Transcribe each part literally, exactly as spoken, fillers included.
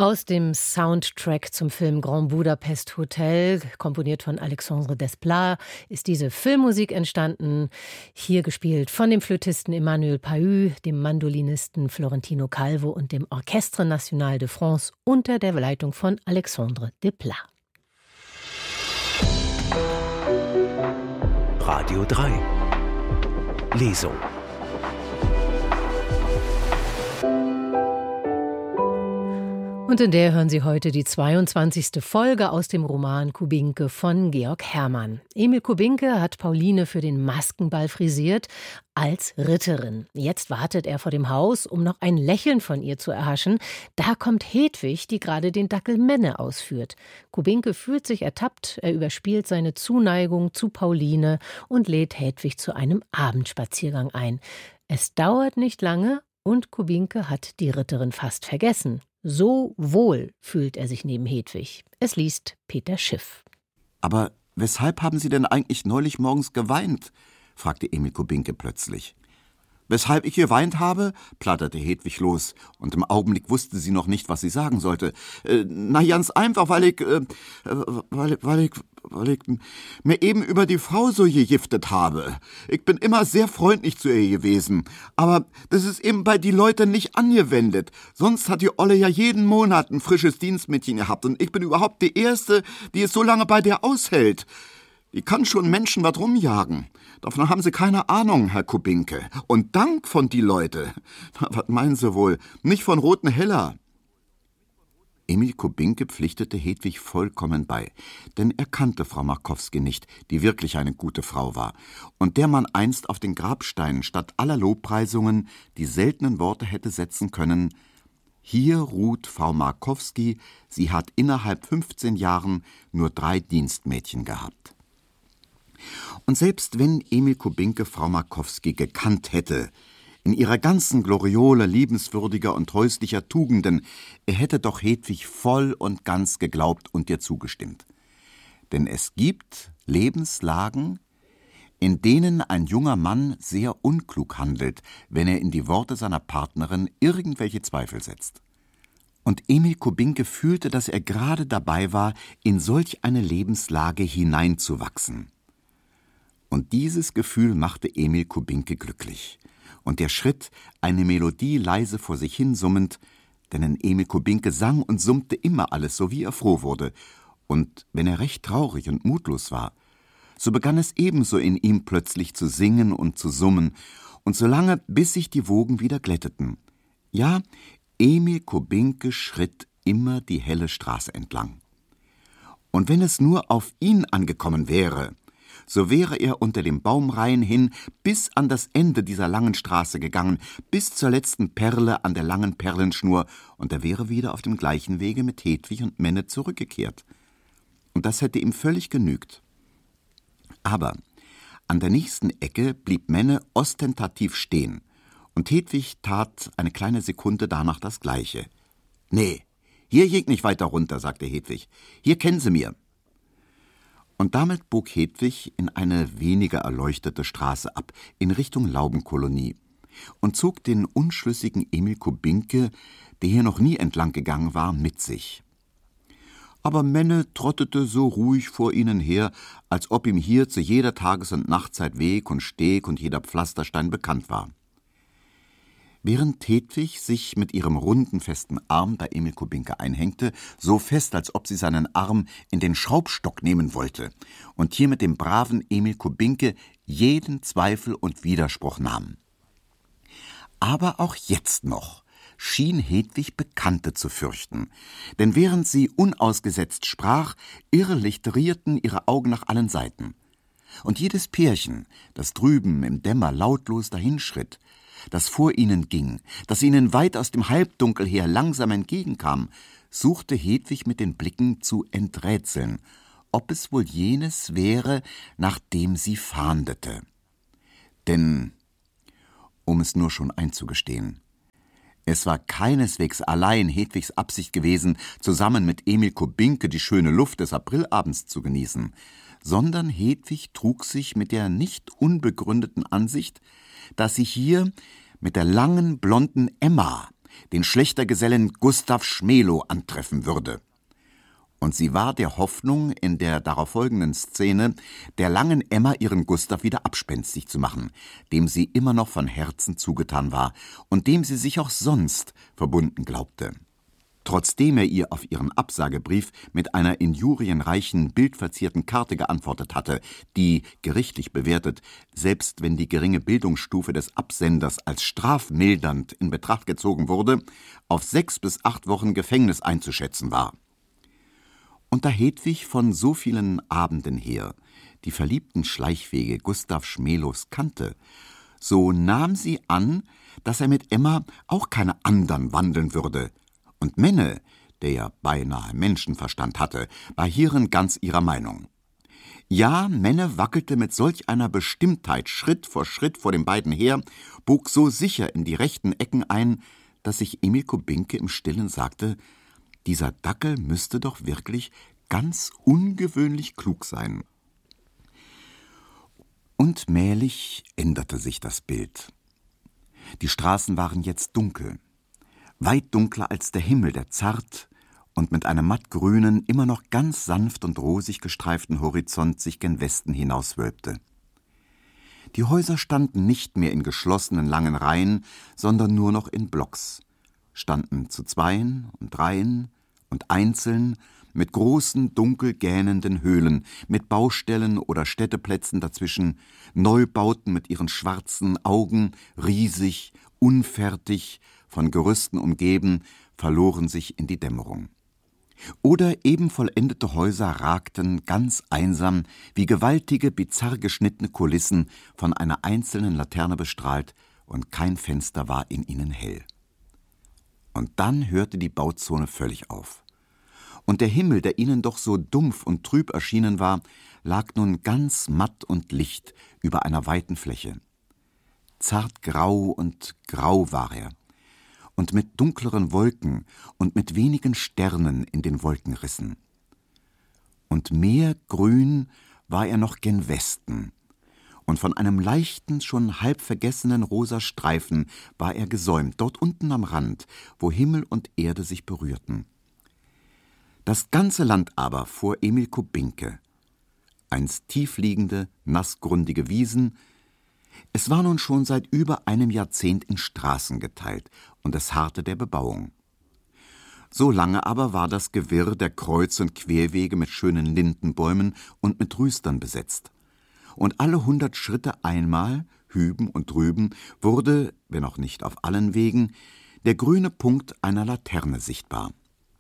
Aus dem Soundtrack zum Film Grand Budapest Hotel, komponiert von Alexandre Desplat, ist diese Filmmusik entstanden. Hier gespielt von dem Flötisten Emmanuel Pahud, dem Mandolinisten Florentino Calvo und dem Orchestre National de France unter der Leitung von Alexandre Desplat. Radio drei Lesung. Und in der hören Sie heute die zweiundzwanzigste Folge aus dem Roman Kubinke von Georg Herrmann. Emil Kubinke hat Pauline für den Maskenball frisiert als Ritterin. Jetzt wartet er vor dem Haus, um noch ein Lächeln von ihr zu erhaschen. Da kommt Hedwig, die gerade den Dackel Menne ausführt. Kubinke fühlt sich ertappt, er überspielt seine Zuneigung zu Pauline und lädt Hedwig zu einem Abendspaziergang ein. Es dauert nicht lange und Kubinke hat die Ritterin fast vergessen. So wohl fühlt er sich neben Hedwig. Es liest Peter Schiff. Aber weshalb haben Sie denn eigentlich neulich morgens geweint? Fragte Emil Kubinke plötzlich. Weshalb ich geweint habe? Platterte Hedwig los, und im Augenblick wusste sie noch nicht, was sie sagen sollte. Äh, na, ganz einfach, weil ich, äh, weil, weil ich, weil ich mir eben über die Frau so gegiftet habe. Ich bin immer sehr freundlich zu ihr gewesen, aber das ist eben bei die Leute nicht angewendet. Sonst hat die Olle ja jeden Monat ein frisches Dienstmädchen gehabt, und ich bin überhaupt die Erste, die es so lange bei der aushält. Die kann schon Menschen was rumjagen. Davon haben Sie keine Ahnung, Herr Kubinke. Und Dank von die Leute. Was meinen Sie wohl? Nicht von roten Heller. Emil Kubinke pflichtete Hedwig vollkommen bei, denn er kannte Frau Markowski nicht, die wirklich eine gute Frau war, und der man einst auf den Grabsteinen statt aller Lobpreisungen die seltenen Worte hätte setzen können: Hier ruht Frau Markowski, sie hat innerhalb fünfzehn Jahren nur drei Dienstmädchen gehabt. Und selbst wenn Emil Kubinke Frau Markowski gekannt hätte, in ihrer ganzen Gloriole liebenswürdiger und häuslicher Tugenden, er hätte doch Hedwig voll und ganz geglaubt und ihr zugestimmt. Denn es gibt Lebenslagen, in denen ein junger Mann sehr unklug handelt, wenn er in die Worte seiner Partnerin irgendwelche Zweifel setzt. Und Emil Kubinke fühlte, dass er gerade dabei war, in solch eine Lebenslage hineinzuwachsen. Und dieses Gefühl machte Emil Kubinke glücklich. Und der Schritt, eine Melodie leise vor sich hin summend, denn in Emil Kubinke sang und summte immer alles, so wie er froh wurde. Und wenn er recht traurig und mutlos war, so begann es ebenso in ihm plötzlich zu singen und zu summen, und so lange, bis sich die Wogen wieder glätteten. Ja, Emil Kubinke schritt immer die helle Straße entlang. Und wenn es nur auf ihn angekommen wäre, so wäre er unter dem Baumreihen hin bis an das Ende dieser langen Straße gegangen, bis zur letzten Perle an der langen Perlenschnur, und er wäre wieder auf dem gleichen Wege mit Hedwig und Menne zurückgekehrt. Und das hätte ihm völlig genügt. Aber an der nächsten Ecke blieb Menne ostentativ stehen, und Hedwig tat eine kleine Sekunde danach das Gleiche. »Nee, hier jeg nicht weiter runter«, sagte Hedwig. »Hier kennen Sie mir.« Und damit bog Hedwig in eine weniger erleuchtete Straße ab, in Richtung Laubenkolonie, und zog den unschlüssigen Emil Kubinke, der hier noch nie entlang gegangen war, mit sich. Aber Menne trottete so ruhig vor ihnen her, als ob ihm hier zu jeder Tages- und Nachtzeit Weg und Steg und jeder Pflasterstein bekannt war. Während Hedwig sich mit ihrem runden, festen Arm bei Emil Kubinke einhängte, so fest, als ob sie seinen Arm in den Schraubstock nehmen wollte, und hier mit dem braven Emil Kubinke jeden Zweifel und Widerspruch nahm. Aber auch jetzt noch schien Hedwig Bekannte zu fürchten, denn während sie unausgesetzt sprach, irrlichterierten ihre Augen nach allen Seiten. Und jedes Pärchen, das drüben im Dämmer lautlos dahinschritt, das vor ihnen ging, das ihnen weit aus dem Halbdunkel her langsam entgegenkam, suchte Hedwig mit den Blicken zu enträtseln, ob es wohl jenes wäre, nach dem sie fahndete. Denn, um es nur schon einzugestehen, es war keineswegs allein Hedwigs Absicht gewesen, zusammen mit Emil Kubinke die schöne Luft des Aprilabends zu genießen, sondern Hedwig trug sich mit der nicht unbegründeten Ansicht, dass sie hier mit der langen, blonden Emma den Schlächtergesellen Gustav Schmelow antreffen würde. Und sie war der Hoffnung, in der darauf folgenden Szene der langen Emma ihren Gustav wieder abspenstig zu machen, dem sie immer noch von Herzen zugetan war und dem sie sich auch sonst verbunden glaubte. Trotzdem er ihr auf ihren Absagebrief mit einer injurienreichen, bildverzierten Karte geantwortet hatte, die, gerichtlich bewertet, selbst wenn die geringe Bildungsstufe des Absenders als strafmildernd in Betracht gezogen wurde, auf sechs bis acht Wochen Gefängnis einzuschätzen war. Und da Hedwig von so vielen Abenden her die verliebten Schleichwege Gustav Schmelows kannte, so nahm sie an, dass er mit Emma auch keine andern wandeln würde. Und Menne, der ja beinahe Menschenverstand hatte, war hierin ganz ihrer Meinung. Ja, Menne wackelte mit solch einer Bestimmtheit Schritt vor Schritt vor den beiden her, bog so sicher in die rechten Ecken ein, dass sich Emil Kubinke im Stillen sagte, dieser Dackel müsste doch wirklich ganz ungewöhnlich klug sein. Und mählich änderte sich das Bild. Die Straßen waren jetzt dunkel, weit dunkler als der Himmel, der zart und mit einem mattgrünen, immer noch ganz sanft und rosig gestreiften Horizont sich gen Westen hinauswölbte. Die Häuser standen nicht mehr in geschlossenen langen Reihen, sondern nur noch in Blocks, standen zu Zweien und Dreien und einzeln mit großen, dunkel gähnenden Höhlen, mit Baustellen oder Städteplätzen dazwischen, Neubauten mit ihren schwarzen Augen, riesig, unfertig, von Gerüsten umgeben, verloren sich in die Dämmerung. Oder eben vollendete Häuser ragten ganz einsam, wie gewaltige, bizarr geschnittene Kulissen, von einer einzelnen Laterne bestrahlt, und kein Fenster war in ihnen hell. Und dann hörte die Bauzone völlig auf. Und der Himmel, der ihnen doch so dumpf und trüb erschienen war, lag nun ganz matt und licht über einer weiten Fläche. Zart grau und grau war er, und mit dunkleren Wolken und mit wenigen Sternen in den Wolkenrissen. Und mehr grün war er noch gen Westen, und von einem leichten, schon halb vergessenen rosa Streifen war er gesäumt, dort unten am Rand, wo Himmel und Erde sich berührten. Das ganze Land aber vor Emil Kubinke, einst tiefliegende, nassgrundige Wiesen, es war nun schon seit über einem Jahrzehnt in Straßen geteilt, und es harrte der Bebauung. So lange aber war das Gewirr der Kreuz- und Querwege mit schönen Lindenbäumen und mit Rüstern besetzt. Und alle hundert Schritte einmal, hüben und drüben, wurde, wenn auch nicht auf allen Wegen, der grüne Punkt einer Laterne sichtbar.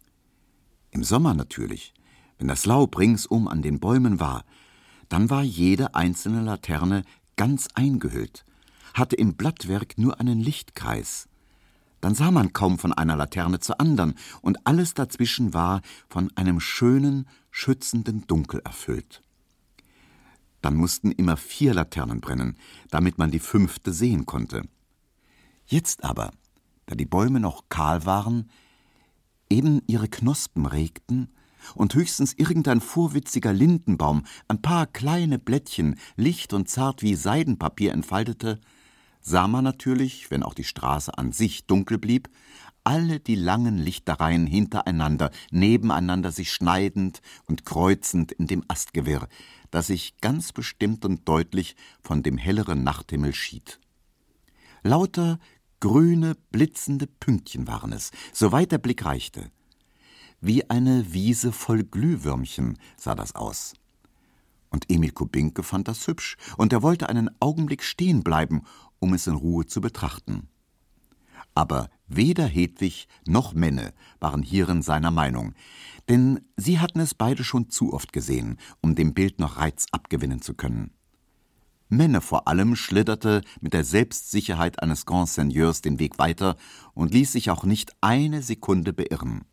Im Sommer natürlich, wenn das Laub ringsum an den Bäumen war, dann war jede einzelne Laterne ganz eingehüllt, hatte im Blattwerk nur einen Lichtkreis. Dann sah man kaum von einer Laterne zur anderen, und alles dazwischen war von einem schönen, schützenden Dunkel erfüllt. Dann mussten immer vier Laternen brennen, damit man die fünfte sehen konnte. Jetzt aber, da die Bäume noch kahl waren, eben ihre Knospen regten und höchstens irgendein vorwitziger Lindenbaum ein paar kleine Blättchen, licht und zart wie Seidenpapier entfaltete, sah man natürlich, wenn auch die Straße an sich dunkel blieb, alle die langen Lichtereien hintereinander, nebeneinander sich schneidend und kreuzend in dem Astgewirr, das sich ganz bestimmt und deutlich von dem helleren Nachthimmel schied. Lauter grüne, blitzende Pünktchen waren es, soweit der Blick reichte. Wie eine Wiese voll Glühwürmchen sah das aus. Und Emil Kubinke fand das hübsch, und er wollte einen Augenblick stehen bleiben, um es in Ruhe zu betrachten. Aber weder Hedwig noch Menne waren hierin seiner Meinung, denn sie hatten es beide schon zu oft gesehen, um dem Bild noch Reiz abgewinnen zu können. Menne vor allem schlitterte mit der Selbstsicherheit eines Grand Seigneurs den Weg weiter und ließ sich auch nicht eine Sekunde beirren.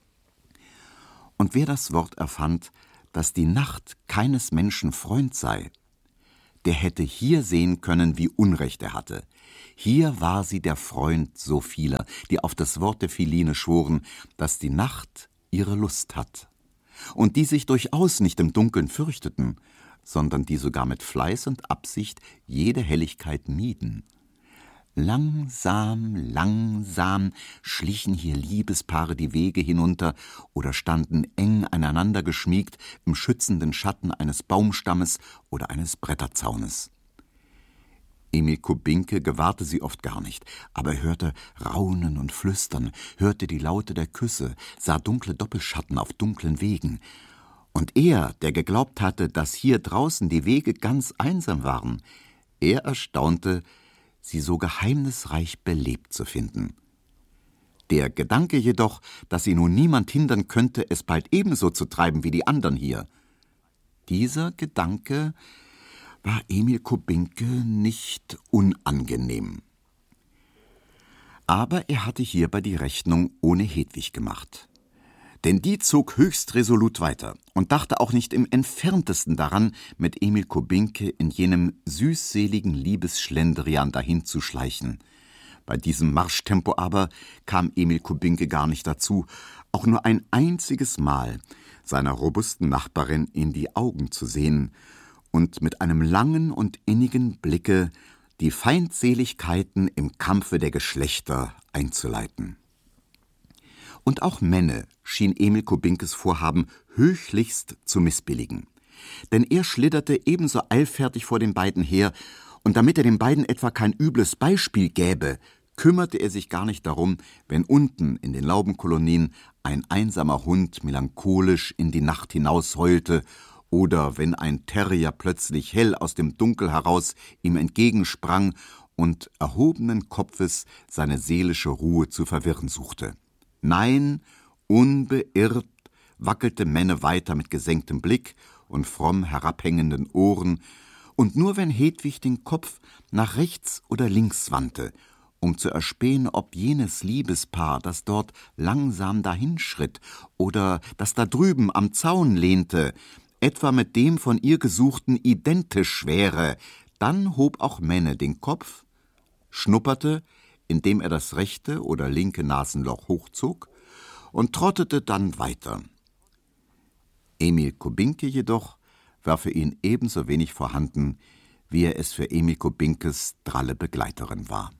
Und wer das Wort erfand, dass die Nacht keines Menschen Freund sei, der hätte hier sehen können, wie Unrecht er hatte. Hier war sie der Freund so vieler, die auf das Wort der Philine schworen, dass die Nacht ihre Lust hat, und die sich durchaus nicht im Dunkeln fürchteten, sondern die sogar mit Fleiß und Absicht jede Helligkeit mieden. Langsam, langsam schlichen hier Liebespaare die Wege hinunter oder standen eng aneinander geschmiegt im schützenden Schatten eines Baumstammes oder eines Bretterzaunes. Emil Kubinke gewahrte sie oft gar nicht, aber er hörte Raunen und Flüstern, hörte die Laute der Küsse, sah dunkle Doppelschatten auf dunklen Wegen. Und er, der geglaubt hatte, dass hier draußen die Wege ganz einsam waren, er erstaunte, sie so geheimnisreich belebt zu finden. Der Gedanke jedoch, dass sie nun niemand hindern könnte, es bald ebenso zu treiben wie die anderen hier, dieser Gedanke war Emil Kubinke nicht unangenehm. Aber er hatte hierbei die Rechnung ohne Hedwig gemacht. Denn die zog höchst resolut weiter und dachte auch nicht im Entferntesten daran, mit Emil Kubinke in jenem süßseligen Liebesschlendrian dahin zu schleichen. Bei diesem Marschtempo aber kam Emil Kubinke gar nicht dazu, auch nur ein einziges Mal seiner robusten Nachbarin in die Augen zu sehen und mit einem langen und innigen Blicke die Feindseligkeiten im Kampfe der Geschlechter einzuleiten. Und auch Menne schien Emil Kubinkes Vorhaben höchlichst zu missbilligen. Denn er schlitterte ebenso eilfertig vor den beiden her, und damit er den beiden etwa kein übles Beispiel gäbe, kümmerte er sich gar nicht darum, wenn unten in den Laubenkolonien ein einsamer Hund melancholisch in die Nacht hinaus heulte oder wenn ein Terrier plötzlich hell aus dem Dunkel heraus ihm entgegensprang und erhobenen Kopfes seine seelische Ruhe zu verwirren suchte. Nein, unbeirrt wackelte Menne weiter mit gesenktem Blick und fromm herabhängenden Ohren, und nur wenn Hedwig den Kopf nach rechts oder links wandte, um zu erspähen, ob jenes Liebespaar, das dort langsam dahinschritt oder das da drüben am Zaun lehnte, etwa mit dem von ihr Gesuchten identisch wäre, dann hob auch Menne den Kopf, schnupperte, indem er das rechte oder linke Nasenloch hochzog, und trottete dann weiter. Emil Kubinke jedoch war für ihn ebenso wenig vorhanden, wie er es für Emil Kubinkes dralle Begleiterin war.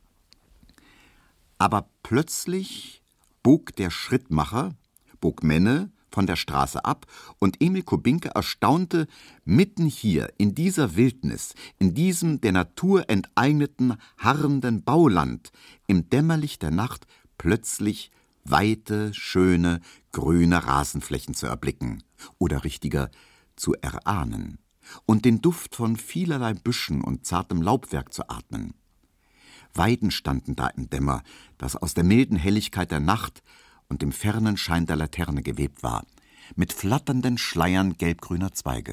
Aber plötzlich bog der Schrittmacher, bog Menne von der Straße ab, und Emil Kubinke erstaunte, mitten hier, in dieser Wildnis, in diesem der Natur enteigneten, harrenden Bauland, im Dämmerlicht der Nacht plötzlich weite, schöne, grüne Rasenflächen zu erblicken, oder richtiger, zu erahnen, und den Duft von vielerlei Büschen und zartem Laubwerk zu atmen. Weiden standen da im Dämmer, das aus der milden Helligkeit der Nacht und dem fernen Schein der Laterne gewebt war, mit flatternden Schleiern gelbgrüner Zweige.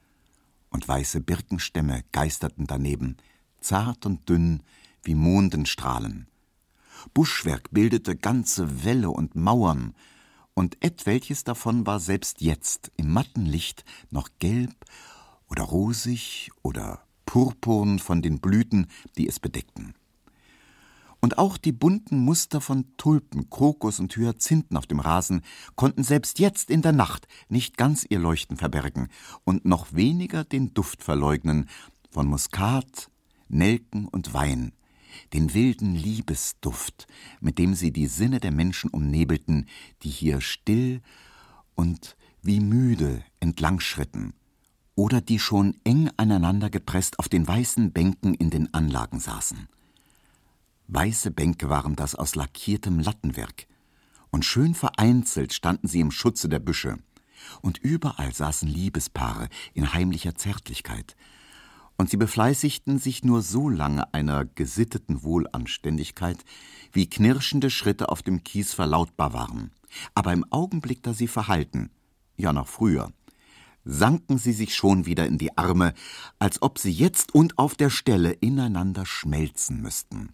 Und weiße Birkenstämme geisterten daneben, zart und dünn wie Mondenstrahlen. Buschwerk bildete ganze Wälle und Mauern, und etwelches davon war selbst jetzt im matten Licht noch gelb oder rosig oder purpurn von den Blüten, die es bedeckten. Und auch die bunten Muster von Tulpen, Krokus und Hyazinthen auf dem Rasen konnten selbst jetzt in der Nacht nicht ganz ihr Leuchten verbergen und noch weniger den Duft verleugnen von Muskat, Nelken und Wein, den wilden Liebesduft, mit dem sie die Sinne der Menschen umnebelten, die hier still und wie müde entlangschritten oder die schon eng aneinander gepresst auf den weißen Bänken in den Anlagen saßen. Weiße Bänke waren das aus lackiertem Lattenwerk, und schön vereinzelt standen sie im Schutze der Büsche, und überall saßen Liebespaare in heimlicher Zärtlichkeit, und sie befleißigten sich nur so lange einer gesitteten Wohlanständigkeit, wie knirschende Schritte auf dem Kies verlautbar waren, aber im Augenblick, da sie verhallten, ja noch früher, sanken sie sich schon wieder in die Arme, als ob sie jetzt und auf der Stelle ineinander schmelzen müssten.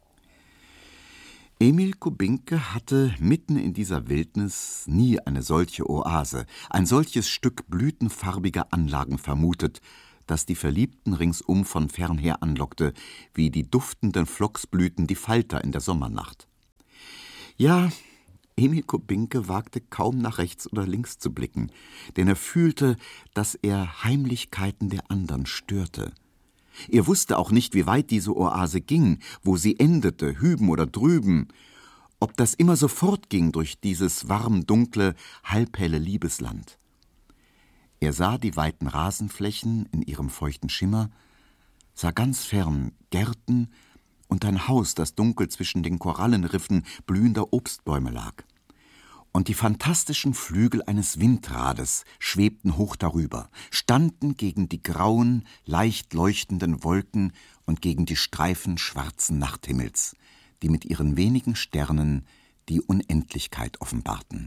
Emil Kubinke hatte mitten in dieser Wildnis nie eine solche Oase, ein solches Stück blütenfarbiger Anlagen vermutet, das die Verliebten ringsum von fernher anlockte, wie die duftenden Phloxblüten die Falter in der Sommernacht. Ja, Emil Kubinke wagte kaum nach rechts oder links zu blicken, denn er fühlte, dass er Heimlichkeiten der anderen störte. Er wusste auch nicht, wie weit diese Oase ging, wo sie endete, hüben oder drüben, ob das immer so fortging durch dieses warm, dunkle, halbhelle Liebesland. Er sah die weiten Rasenflächen in ihrem feuchten Schimmer, sah ganz fern Gärten und ein Haus, das dunkel zwischen den Korallenriffen blühender Obstbäume lag. Und die fantastischen Flügel eines Windrades schwebten hoch darüber, standen gegen die grauen, leicht leuchtenden Wolken und gegen die Streifen schwarzen Nachthimmels, die mit ihren wenigen Sternen die Unendlichkeit offenbarten.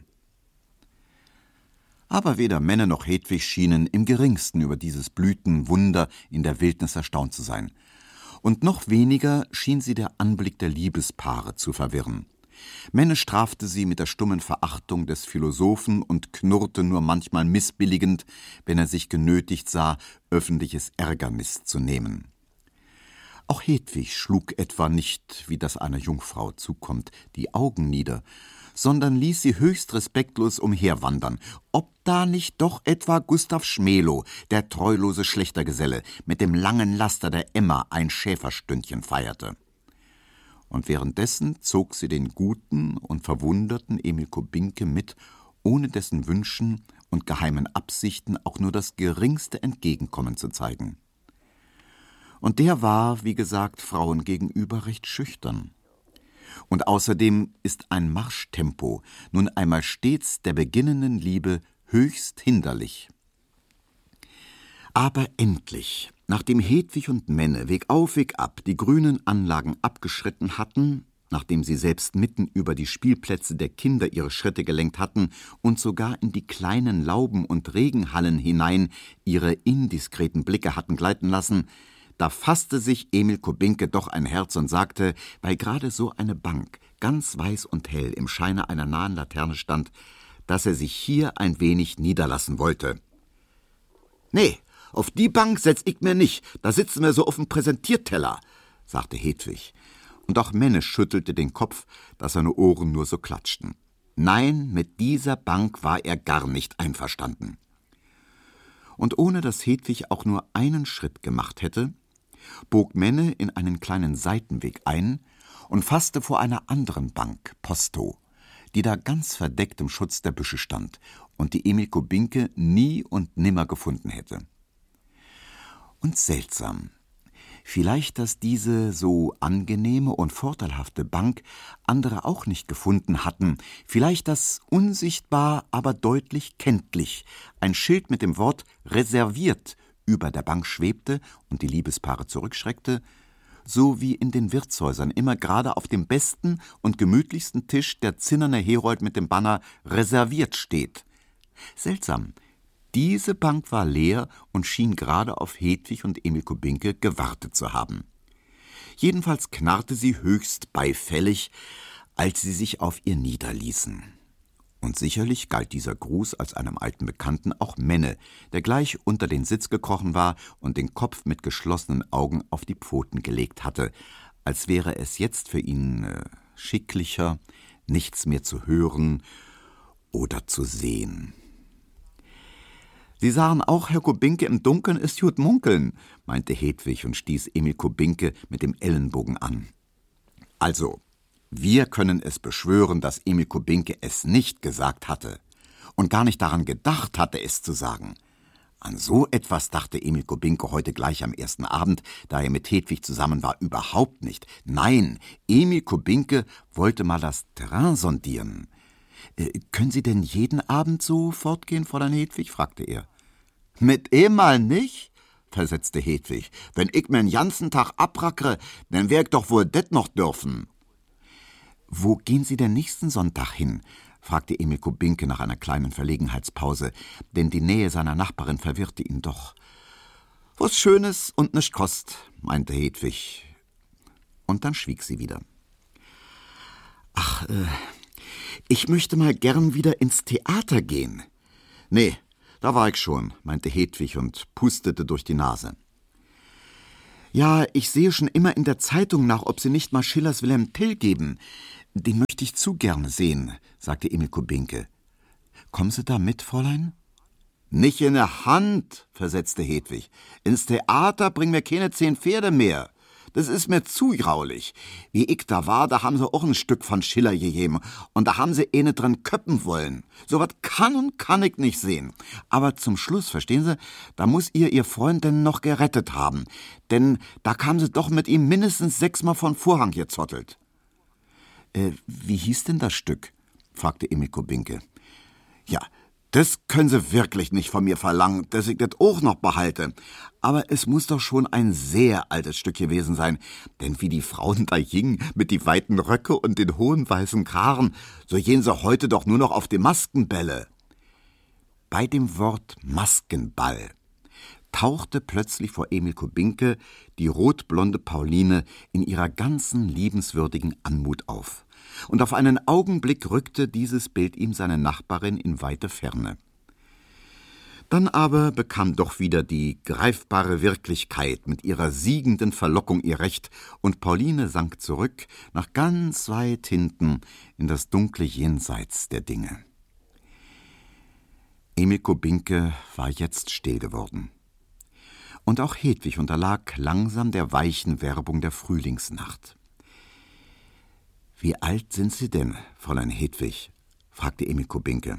Aber weder Männe noch Hedwig schienen im geringsten über dieses Blütenwunder in der Wildnis erstaunt zu sein. Und noch weniger schien sie der Anblick der Liebespaare zu verwirren. Männe strafte sie mit der stummen Verachtung des Philosophen und knurrte nur manchmal missbilligend, wenn er sich genötigt sah, öffentliches Ärgernis zu nehmen. Auch Hedwig schlug etwa nicht, wie das einer Jungfrau zukommt, die Augen nieder, sondern ließ sie höchst respektlos umherwandern, ob da nicht doch etwa Gustav Schmelow, der treulose Schlächtergeselle, mit dem langen Laster der Emma ein Schäferstündchen feierte. Und währenddessen zog sie den guten und verwunderten Emil Kubinke mit, ohne dessen Wünschen und geheimen Absichten auch nur das geringste Entgegenkommen zu zeigen. Und der war, wie gesagt, Frauen gegenüber recht schüchtern. Und außerdem ist ein Marschtempo nun einmal stets der beginnenden Liebe höchst hinderlich. Aber endlich, nachdem Hedwig und Menne Weg auf, Weg ab die grünen Anlagen abgeschritten hatten, nachdem sie selbst mitten über die Spielplätze der Kinder ihre Schritte gelenkt hatten und sogar in die kleinen Lauben- und Regenhallen hinein ihre indiskreten Blicke hatten gleiten lassen, da fasste sich Emil Kubinke doch ein Herz und sagte, weil gerade so eine Bank ganz weiß und hell im Scheine einer nahen Laterne stand, dass er sich hier ein wenig niederlassen wollte. »Nee, auf die Bank setz ich mir nicht, da sitzen wir so auf dem Präsentierteller«, sagte Hedwig. Und auch Menne schüttelte den Kopf, dass seine Ohren nur so klatschten. Nein, mit dieser Bank war er gar nicht einverstanden. Und ohne dass Hedwig auch nur einen Schritt gemacht hätte, bog Menne in einen kleinen Seitenweg ein und fasste vor einer anderen Bank posto, die da ganz verdeckt im Schutz der Büsche stand und die Emil Kubinke nie und nimmer gefunden hätte. Und seltsam, vielleicht, dass diese so angenehme und vorteilhafte Bank andere auch nicht gefunden hatten, vielleicht, dass unsichtbar, aber deutlich kenntlich ein Schild mit dem Wort »reserviert« über der Bank schwebte und die Liebespaare zurückschreckte, so wie in den Wirtshäusern immer gerade auf dem besten und gemütlichsten Tisch der zinnerne Herold mit dem Banner »reserviert« steht. Seltsam, diese Bank war leer und schien gerade auf Hedwig und Emil Kubinke gewartet zu haben. Jedenfalls knarrte sie höchst beifällig, als sie sich auf ihr niederließen. Und sicherlich galt dieser Gruß als einem alten Bekannten auch Menne, der gleich unter den Sitz gekrochen war und den Kopf mit geschlossenen Augen auf die Pfoten gelegt hatte, als wäre es jetzt für ihn äh, schicklicher, nichts mehr zu hören oder zu sehen. »Sie sahen auch, Herr Kubinke, im Dunkeln ist gut munkeln«, meinte Hedwig und stieß Emil Kubinke mit dem Ellenbogen an. »Also, wir können es beschwören, dass Emil Kubinke es nicht gesagt hatte und gar nicht daran gedacht hatte, es zu sagen. An so etwas dachte Emil Kubinke heute gleich am ersten Abend, da er mit Hedwig zusammen war, überhaupt nicht. Nein, Emil Kubinke wollte mal das Terrain sondieren. Äh, »Können Sie denn jeden Abend so fortgehen, Fräulein Hedwig?« fragte er. »Mit emal nicht«, versetzte Hedwig. »Wenn ich mir den ganzen Tag abrackere, dann wär ich doch wohl det noch dürfen.« »Wo gehen Sie denn nächsten Sonntag hin?« fragte Emil Kubinke nach einer kleinen Verlegenheitspause, denn die Nähe seiner Nachbarin verwirrte ihn doch. »Was Schönes und nicht kost«, meinte Hedwig. Und dann schwieg sie wieder. »Ach, äh, ich möchte mal gern wieder ins Theater gehen.« »Nee, da war ich schon«, meinte Hedwig und pustete durch die Nase. »Ja, ich sehe schon immer in der Zeitung nach, ob Sie nicht mal Schillers Wilhelm Tell geben. Den möchte ich zu gerne sehen«, sagte Emil Kubinke. »Kommen Sie da mit, Fräulein?« Nicht in der Hand, versetzte Hedwig. Ins Theater bringen wir keine zehn Pferde mehr. Das ist mir zu graulich. Wie ich da war, da haben sie auch ein Stück von Schiller gegeben. Und da haben sie eine dran köppen wollen. So was kann und kann ich nicht sehen. Aber zum Schluss, verstehen Sie, da muss ihr ihr Freund denn noch gerettet haben. Denn da kam sie doch mit ihm mindestens sechsmal von Vorhang gezottelt. Äh, wie hieß denn das Stück? Fragte Emil Kubinke. Ja, das können Sie wirklich nicht von mir verlangen, dass ich das auch noch behalte. Aber es muss doch schon ein sehr altes Stück gewesen sein. Denn wie die Frauen da hingen, mit die weiten Röcke und den hohen weißen Kraren, so gehen sie heute doch nur noch auf die Maskenbälle. Bei dem Wort Maskenball tauchte plötzlich vor Emil Kubinke die rotblonde Pauline in ihrer ganzen liebenswürdigen Anmut auf. Und auf einen Augenblick rückte dieses Bild ihm seine Nachbarin in weite Ferne. Dann aber bekam doch wieder die greifbare Wirklichkeit mit ihrer siegenden Verlockung ihr Recht, und Pauline sank zurück, nach ganz weit hinten, in das dunkle Jenseits der Dinge. Emil Kubinke war jetzt still geworden. Und auch Hedwig unterlag langsam der weichen Werbung der Frühlingsnacht. »Wie alt sind Sie denn, Fräulein Hedwig?« fragte Emil Kubinke.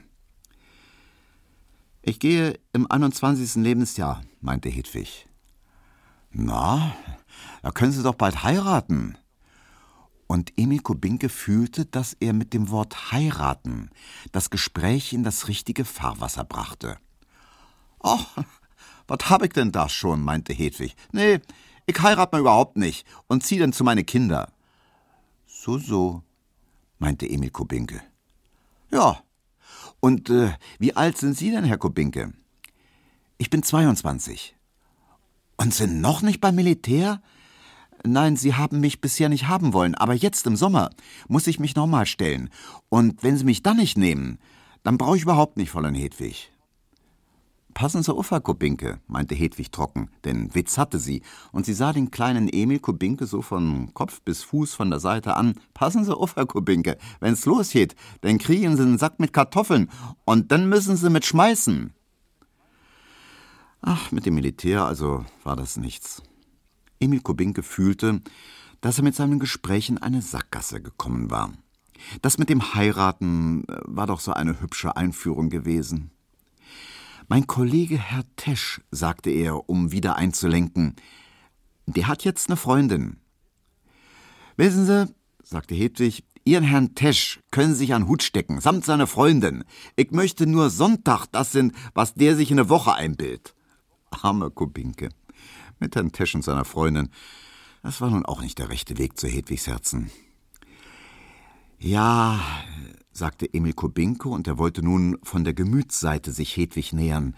»Ich gehe im einundzwanzigsten Lebensjahr«, meinte Hedwig. »Na, da können Sie doch bald heiraten.« Und Emil Kubinke fühlte, dass er mit dem Wort heiraten das Gespräch in das richtige Fahrwasser brachte. »Ach, was hab ich denn da schon?« meinte Hedwig. »Nee, ich heirat mal überhaupt nicht und zieh dann zu meine Kinder.« »So, so«, meinte Emil Kubinke. »Ja, und äh, wie alt sind Sie denn, Herr Kubinke?« »Ich bin zweiundzwanzig.« »Und sind noch nicht beim Militär?« »Nein, Sie haben mich bisher nicht haben wollen, aber jetzt im Sommer muss ich mich nochmal stellen. Und wenn Sie mich dann nicht nehmen, dann brauche ich überhaupt nicht, Fräulein Hedwig.« »Passen Sie auf, Herr Kubinke«, meinte Hedwig trocken, denn Witz hatte sie, und sie sah den kleinen Emil Kubinke so von Kopf bis Fuß von der Seite an. »Passen Sie auf, Herr Kubinke, wenn's losgeht, dann kriegen Sie einen Sack mit Kartoffeln, und dann müssen Sie mit schmeißen.« Ach, mit dem Militär also war das nichts. Emil Kubinke fühlte, dass er mit seinem Gespräch in eine Sackgasse gekommen war. Das mit dem Heiraten war doch so eine hübsche Einführung gewesen. »Mein Kollege Herr Tesch«, sagte er, um wieder einzulenken, »der hat jetzt eine Freundin.« »Wissen Sie«, sagte Hedwig, »Ihren Herrn Tesch können Sie sich an den Hut stecken, samt seiner Freundin. Ich möchte nur Sonntag das sind, was der sich in eine Woche einbildet.« Armer Kubinke. Mit Herrn Tesch und seiner Freundin, das war nun auch nicht der rechte Weg zu Hedwigs Herzen. »Ja«, sagte Emil Kubinke, und er wollte nun von der Gemütsseite sich Hedwig nähern.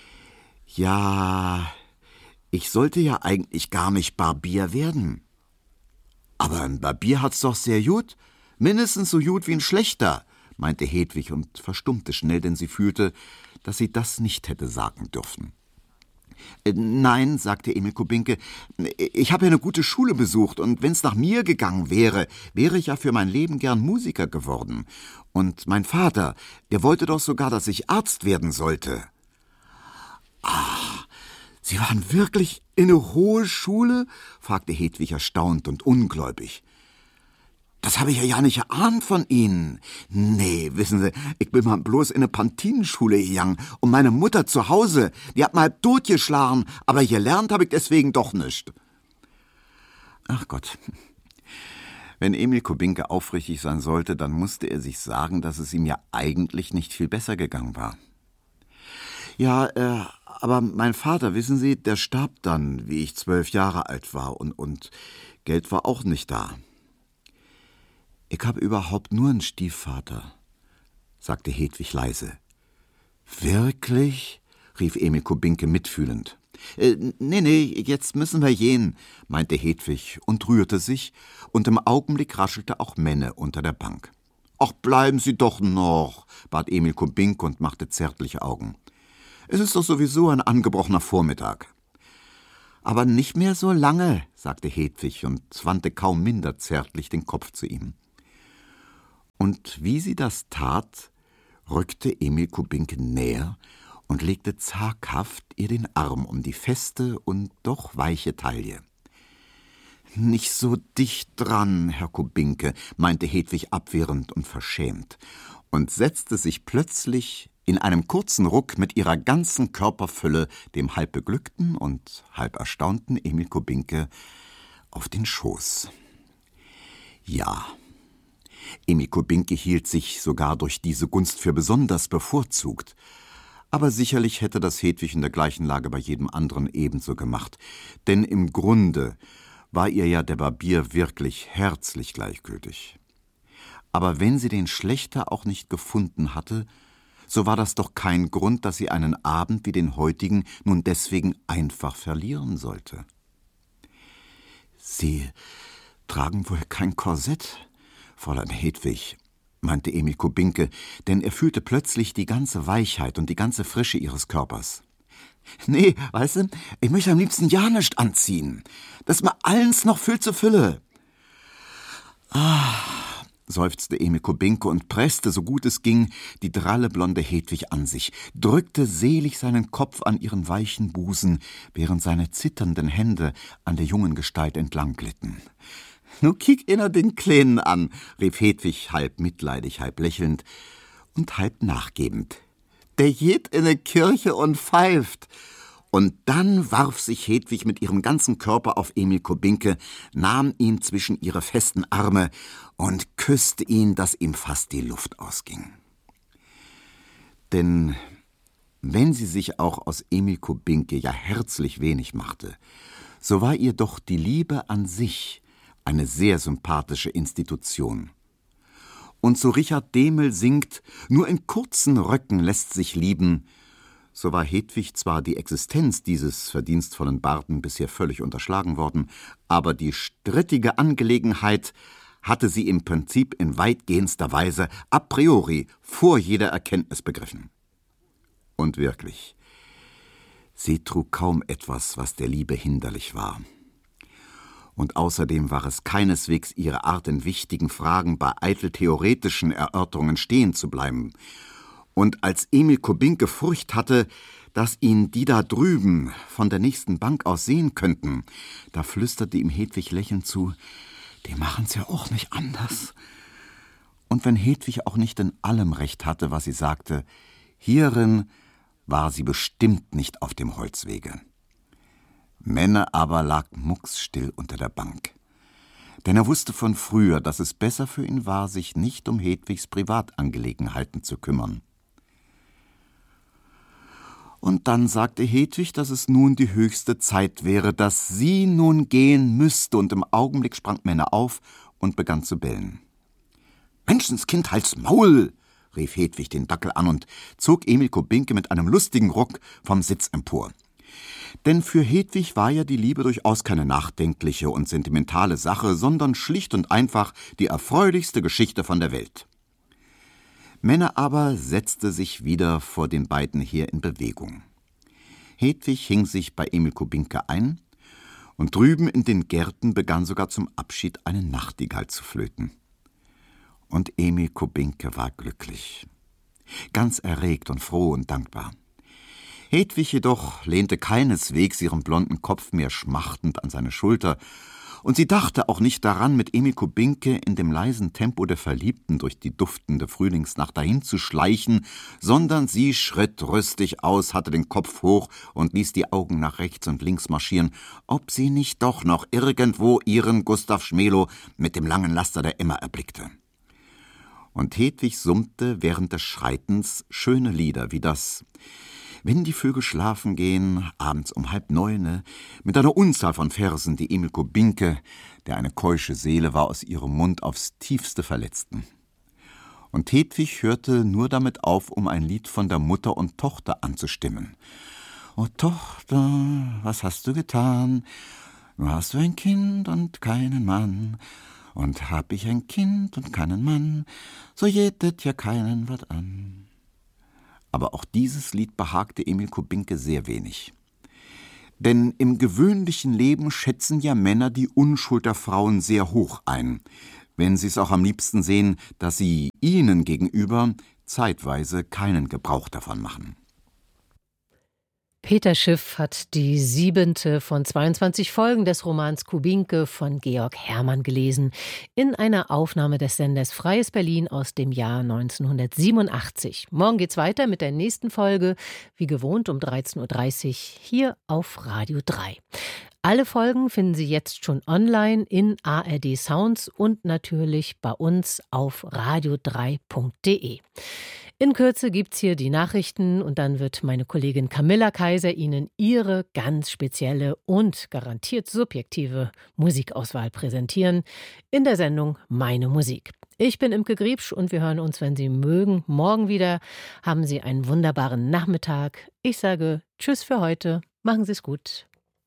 »Ja, ich sollte ja eigentlich gar nicht Barbier werden.« »Aber ein Barbier hat's doch sehr gut, mindestens so gut wie ein schlechter«, meinte Hedwig und verstummte schnell, denn sie fühlte, dass sie das nicht hätte sagen dürfen. Äh, »Nein«, sagte Emil Kubinke, »ich habe ja eine gute Schule besucht, und wenn's nach mir gegangen wäre, wäre ich ja für mein Leben gern Musiker geworden. Und mein Vater, der wollte doch sogar, dass ich Arzt werden sollte.« »Ach, Sie waren wirklich in eine hohe Schule?« fragte Hedwig erstaunt und ungläubig. »Das habe ich ja ja nicht geahnt von Ihnen. Nee, wissen Sie, ich bin mal bloß in eine Pantinenschule gegangen, und meine Mutter zu Hause, die hat mal halb totgeschlagen, aber gelernt habe ich deswegen doch nicht.« Ach Gott, wenn Emil Kubinke aufrichtig sein sollte, dann musste er sich sagen, dass es ihm ja eigentlich nicht viel besser gegangen war. »Ja, äh, aber mein Vater, wissen Sie, der starb dann, wie ich zwölf Jahre alt war, und, und Geld war auch nicht da.« »Ich habe überhaupt nur einen Stiefvater«, sagte Hedwig leise. »Wirklich?«, rief Emil Kubinke mitfühlend. Äh, »Nee, nee, jetzt müssen wir gehen«, meinte Hedwig und rührte sich, und im Augenblick raschelte auch Menne unter der Bank. »Ach, bleiben Sie doch noch«, bat Emil Kubinke und machte zärtliche Augen. »Es ist doch sowieso ein angebrochener Vormittag.« »Aber nicht mehr so lange«, sagte Hedwig und wandte kaum minder zärtlich den Kopf zu ihm. Und wie sie das tat, rückte Emil Kubinke näher und legte zaghaft ihr den Arm um die feste und doch weiche Taille. »Nicht so dicht dran, Herr Kubinke«, meinte Hedwig abwehrend und verschämt und setzte sich plötzlich in einem kurzen Ruck mit ihrer ganzen Körperfülle dem halb beglückten und halb erstaunten Emil Kubinke auf den Schoß. Ja, Emil Kubinke hielt sich sogar durch diese Gunst für besonders bevorzugt. Aber sicherlich hätte das Hedwig in der gleichen Lage bei jedem anderen ebenso gemacht. Denn im Grunde war ihr ja der Barbier wirklich herzlich gleichgültig. Aber wenn sie den Schlächter auch nicht gefunden hatte, so war das doch kein Grund, dass sie einen Abend wie den heutigen nun deswegen einfach verlieren sollte. »Sie tragen wohl kein Korsett, Fräulein Hedwig«, meinte Emil Kubinke, denn er fühlte plötzlich die ganze Weichheit und die ganze Frische ihres Körpers. »Nee, weißt du, ich möchte am liebsten ja nicht anziehen. Das ist mir allens noch viel zu Fülle.« »Ah«, seufzte Emil Kubinke und presste, so gut es ging, die dralle blonde Hedwig an sich, drückte selig seinen Kopf an ihren weichen Busen, während seine zitternden Hände an der jungen Gestalt entlang glitten. »Nu kick inner den Kleinen an«, rief Hedwig halb mitleidig, halb lächelnd und halb nachgebend. »Der geht in die Kirche und pfeift.« Und dann warf sich Hedwig mit ihrem ganzen Körper auf Emil Kubinke, nahm ihn zwischen ihre festen Arme und küsste ihn, dass ihm fast die Luft ausging. Denn wenn sie sich auch aus Emil Kubinke ja herzlich wenig machte, so war ihr doch die Liebe an sich eine sehr sympathische Institution. Und so Richard Dehmel singt, nur in kurzen Röcken lässt sich lieben, so war Hedwig zwar die Existenz dieses verdienstvollen Barden bisher völlig unterschlagen worden, aber die strittige Angelegenheit hatte sie im Prinzip in weitgehendster Weise a priori vor jeder Erkenntnis begriffen. Und wirklich, sie trug kaum etwas, was der Liebe hinderlich war. Und außerdem war es keineswegs ihre Art, in wichtigen Fragen bei eitel theoretischen Erörterungen stehen zu bleiben. Und als Emil Kubinke Furcht hatte, dass ihn die da drüben von der nächsten Bank aus sehen könnten, da flüsterte ihm Hedwig lächelnd zu, »Die machen's ja auch nicht anders.« Und wenn Hedwig auch nicht in allem recht hatte, was sie sagte, hierin war sie bestimmt nicht auf dem Holzwege. Männer aber lag mucksstill unter der Bank. Denn er wusste von früher, dass es besser für ihn war, sich nicht um Hedwigs Privatangelegenheiten zu kümmern. Und dann sagte Hedwig, dass es nun die höchste Zeit wäre, dass sie nun gehen müsste, und im Augenblick sprang Männer auf und begann zu bellen. »Menschenskind, halt's Maul!« rief Hedwig den Dackel an und zog Emil Kubinke mit einem lustigen Ruck vom Sitz empor. Denn für Hedwig war ja die Liebe durchaus keine nachdenkliche und sentimentale Sache, sondern schlicht und einfach die erfreulichste Geschichte von der Welt. Männer aber setzte sich wieder vor den beiden her in Bewegung. Hedwig hing sich bei Emil Kubinke ein, und drüben in den Gärten begann sogar zum Abschied eine Nachtigall zu flöten. Und Emil Kubinke war glücklich, ganz erregt und froh und dankbar. Hedwig jedoch lehnte keineswegs ihren blonden Kopf mehr schmachtend an seine Schulter, und sie dachte auch nicht daran, mit Emil Kubinke in dem leisen Tempo der Verliebten durch die duftende Frühlingsnacht dahin zu schleichen, sondern sie schritt rüstig aus, hatte den Kopf hoch und ließ die Augen nach rechts und links marschieren, ob sie nicht doch noch irgendwo ihren Gustav Schmelow mit dem langen Laster der Emma erblickte. Und Hedwig summte während des Schreitens schöne Lieder wie das »Wenn die Vögel schlafen gehen, abends um halb neune«, mit einer Unzahl von Versen, die Emil Kubinke, der eine keusche Seele war, aus ihrem Mund aufs tiefste verletzten. Und Hedwig hörte nur damit auf, um ein Lied von der Mutter und Tochter anzustimmen. »O Tochter, was hast du getan? Nur hast du ein Kind und keinen Mann. Und hab ich ein Kind und keinen Mann, so jedet ja keinen wat an.« Aber auch dieses Lied behagte Emil Kubinke sehr wenig. Denn im gewöhnlichen Leben schätzen ja Männer die Unschuld der Frauen sehr hoch ein, wenn sie es auch am liebsten sehen, dass sie ihnen gegenüber zeitweise keinen Gebrauch davon machen. Peter Schiff hat die siebente von zweiundzwanzig Folgen des Romans Kubinke von Georg Hermann gelesen, in einer Aufnahme des Senders Freies Berlin aus dem Jahr neunzehnhundertsiebenundachtzig. Morgen geht's weiter mit der nächsten Folge, wie gewohnt um dreizehn Uhr dreißig, hier auf Radio drei. Alle Folgen finden Sie jetzt schon online in A R D Sounds und natürlich bei uns auf radio drei punkt de. In Kürze gibt's hier die Nachrichten und dann wird meine Kollegin Camilla Kaiser Ihnen ihre ganz spezielle und garantiert subjektive Musikauswahl präsentieren in der Sendung Meine Musik. Ich bin Imke Griebsch und wir hören uns, wenn Sie mögen, morgen wieder. Haben Sie einen wunderbaren Nachmittag. Ich sage Tschüss für heute. Machen Sie es gut.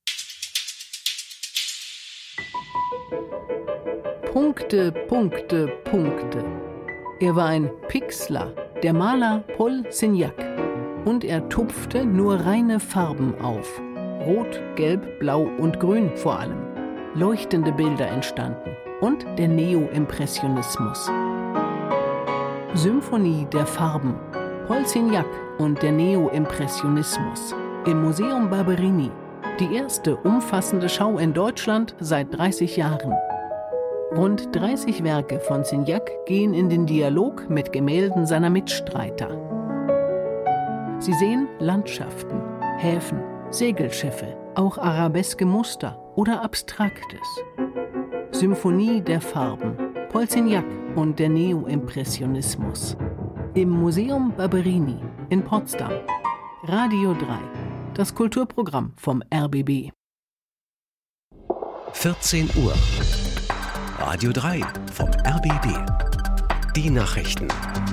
Punkte, Punkte, Punkte. Er war ein Pixler, der Maler Paul Signac. Und er tupfte nur reine Farben auf. Rot, Gelb, Blau und Grün vor allem. Leuchtende Bilder entstanden. Und der Neo-Impressionismus. Symphonie der Farben. Paul Signac und der Neo-Impressionismus. Im Museum Barberini. Die erste umfassende Schau in Deutschland seit dreißig Jahren. Rund dreißig Werke von Signac gehen in den Dialog mit Gemälden seiner Mitstreiter. Sie sehen Landschaften, Häfen, Segelschiffe, auch arabeske Muster oder Abstraktes. Symphonie der Farben, Paul Signac und der Neo-Impressionismus. Im Museum Barberini in Potsdam. Radio drei, das Kulturprogramm vom R B B. vierzehn Uhr. Radio drei vom R B B. Die Nachrichten.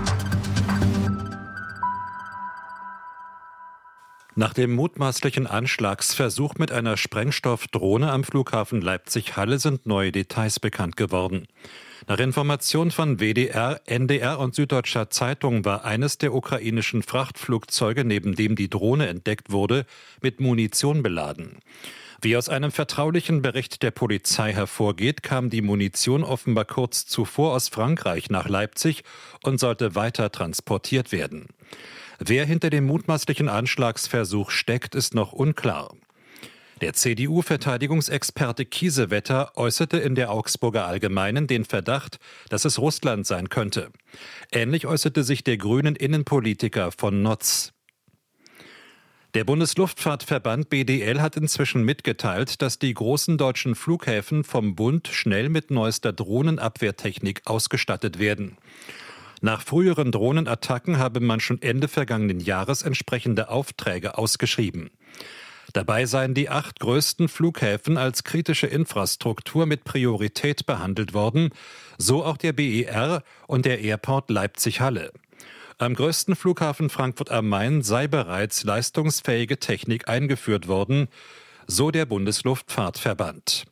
Nach dem mutmaßlichen Anschlagsversuch mit einer Sprengstoffdrohne am Flughafen Leipzig-Halle sind neue Details bekannt geworden. Nach Informationen von W D R, N D R und Süddeutscher Zeitung war eines der ukrainischen Frachtflugzeuge, neben dem die Drohne entdeckt wurde, mit Munition beladen. Wie aus einem vertraulichen Bericht der Polizei hervorgeht, kam die Munition offenbar kurz zuvor aus Frankreich nach Leipzig und sollte weiter transportiert werden. Wer hinter dem mutmaßlichen Anschlagsversuch steckt, ist noch unklar. Der C D U-Verteidigungsexperte Kiesewetter äußerte in der Augsburger Allgemeinen den Verdacht, dass es Russland sein könnte. Ähnlich äußerte sich der grünen Innenpolitiker von Notz. Der Bundesluftfahrtverband B D L hat inzwischen mitgeteilt, dass die großen deutschen Flughäfen vom Bund schnell mit neuester Drohnenabwehrtechnik ausgestattet werden. Nach früheren Drohnenattacken habe man schon Ende vergangenen Jahres entsprechende Aufträge ausgeschrieben. Dabei seien die acht größten Flughäfen als kritische Infrastruktur mit Priorität behandelt worden, so auch der B E R und der Airport Leipzig-Halle. Am größten Flughafen Frankfurt am Main sei bereits leistungsfähige Technik eingeführt worden, so der Bundesluftfahrtverband.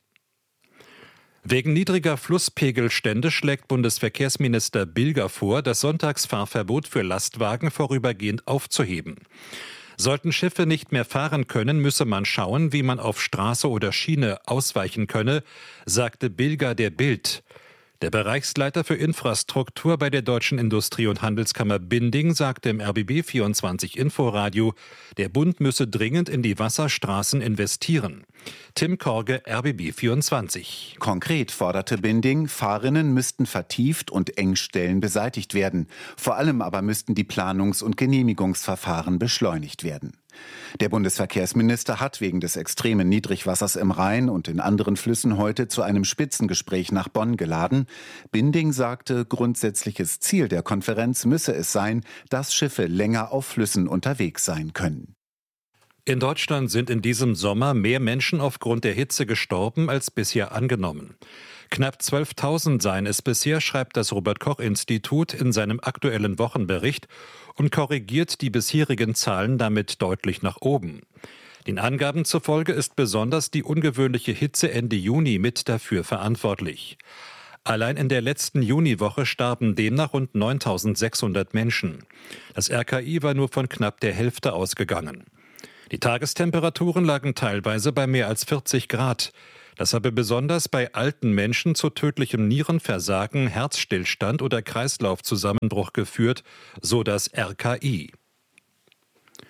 Wegen niedriger Flusspegelstände schlägt Bundesverkehrsminister Bilger vor, das Sonntagsfahrverbot für Lastwagen vorübergehend aufzuheben. Sollten Schiffe nicht mehr fahren können, müsse man schauen, wie man auf Straße oder Schiene ausweichen könne, sagte Bilger der Bild. Der Bereichsleiter für Infrastruktur bei der Deutschen Industrie- und Handelskammer Binding sagte im R B B vierundzwanzig Inforadio, der Bund müsse dringend in die Wasserstraßen investieren. Tim Korge, R B B vierundzwanzig. Konkret forderte Binding, Fahrrinnen müssten vertieft und Engstellen beseitigt werden. Vor allem aber müssten die Planungs- und Genehmigungsverfahren beschleunigt werden. Der Bundesverkehrsminister hat wegen des extremen Niedrigwassers im Rhein und in anderen Flüssen heute zu einem Spitzengespräch nach Bonn geladen. Binding sagte, grundsätzliches Ziel der Konferenz müsse es sein, dass Schiffe länger auf Flüssen unterwegs sein können. In Deutschland sind in diesem Sommer mehr Menschen aufgrund der Hitze gestorben als bisher angenommen. Knapp zwölftausend seien es bisher, schreibt das Robert-Koch-Institut in seinem aktuellen Wochenbericht und korrigiert die bisherigen Zahlen damit deutlich nach oben. Den Angaben zufolge ist besonders die ungewöhnliche Hitze Ende Juni mit dafür verantwortlich. Allein in der letzten Juniwoche starben demnach rund neuntausendsechshundert Menschen. Das R K I war nur von knapp der Hälfte ausgegangen. Die Tagestemperaturen lagen teilweise bei mehr als vierzig Grad. Das habe besonders bei alten Menschen zu tödlichem Nierenversagen, Herzstillstand oder Kreislaufzusammenbruch geführt, so das R K I.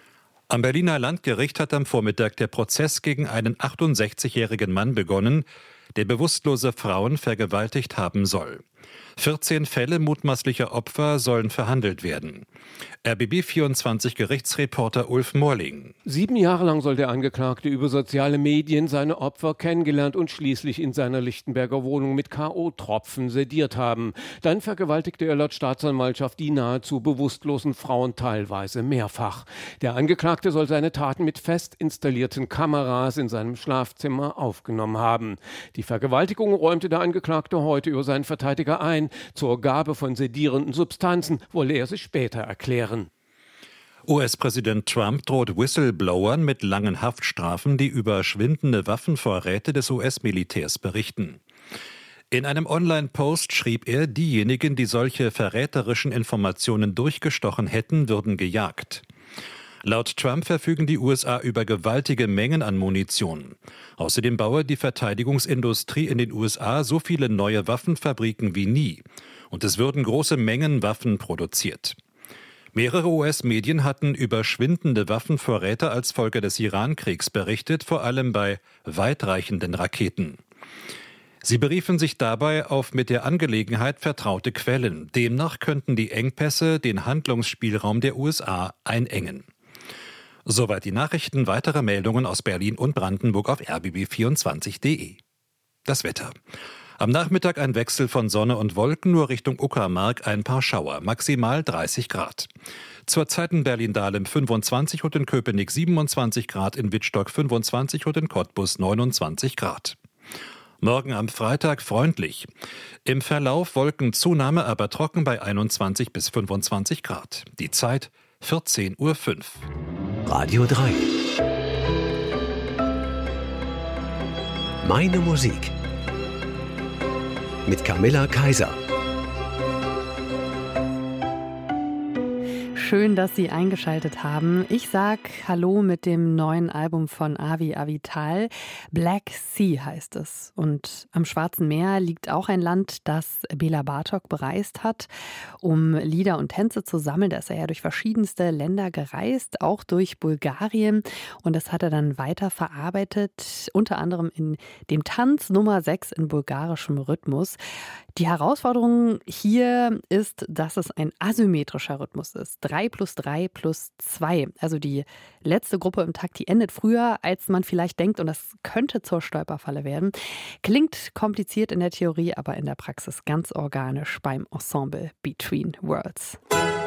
Am Berliner Landgericht hat am Vormittag der Prozess gegen einen achtundsechzigjährigen Mann begonnen, der bewusstlose Frauen vergewaltigt haben soll. vierzehn Fälle mutmaßlicher Opfer sollen verhandelt werden. R B B vierundzwanzig Gerichtsreporter Ulf Morling. Sieben Jahre lang soll der Angeklagte über soziale Medien seine Opfer kennengelernt und schließlich in seiner Lichtenberger Wohnung mit K O-Tropfen sediert haben. Dann vergewaltigte er laut Staatsanwaltschaft die nahezu bewusstlosen Frauen teilweise mehrfach. Der Angeklagte soll seine Taten mit fest installierten Kameras in seinem Schlafzimmer aufgenommen haben. Die Vergewaltigung räumte der Angeklagte heute über seinen Verteidiger ein. Zur Gabe von sedierenden Substanzen wolle er sich später erklären. U S-Präsident Trump droht Whistleblowern mit langen Haftstrafen, die über schwindende Waffenvorräte des U S-Militärs berichten. In einem Online-Post schrieb er, diejenigen, die solche verräterischen Informationen durchgestochen hätten, würden gejagt. Laut Trump verfügen die U S A über gewaltige Mengen an Munition. Außerdem baue die Verteidigungsindustrie in den U S A so viele neue Waffenfabriken wie nie. Und es würden große Mengen Waffen produziert. Mehrere U S-Medien hatten über schwindende Waffenvorräte als Folge des Iran-Kriegs berichtet, vor allem bei weitreichenden Raketen. Sie beriefen sich dabei auf mit der Angelegenheit vertraute Quellen. Demnach könnten die Engpässe den Handlungsspielraum der U S A einengen. Soweit die Nachrichten. Weitere Meldungen aus Berlin und Brandenburg auf r b b vierundzwanzig punkt d e. Das Wetter. Am Nachmittag ein Wechsel von Sonne und Wolken, nur Richtung Uckermark ein paar Schauer, maximal dreißig Grad. Zurzeit in Berlin-Dahlem fünfundzwanzig und in Köpenick siebenundzwanzig Grad, in Wittstock fünfundzwanzig und in Cottbus neunundzwanzig Grad. Morgen am Freitag freundlich. Im Verlauf Wolkenzunahme, aber trocken bei einundzwanzig bis fünfundzwanzig Grad. Die Zeit vierzehn Uhr fünf. Radio drei. Meine Musik. Mit Camilla Kaiser. Schön, dass Sie eingeschaltet haben. Ich sag Hallo mit dem neuen Album von Avi Avital. Black Sea heißt es. Und am Schwarzen Meer liegt auch ein Land, das Bela Bartok bereist hat, um Lieder und Tänze zu sammeln. Da ist er ja durch verschiedenste Länder gereist, auch durch Bulgarien. Und das hat er dann weiter verarbeitet, unter anderem in dem Tanz Nummer sechs in bulgarischem Rhythmus. Die Herausforderung hier ist, dass es ein asymmetrischer Rhythmus ist. drei plus drei plus zwei. Also die letzte Gruppe im Takt, die endet früher, als man vielleicht denkt. Und das könnte zur Stolperfalle werden. Klingt kompliziert in der Theorie, aber in der Praxis ganz organisch beim Ensemble Between Worlds.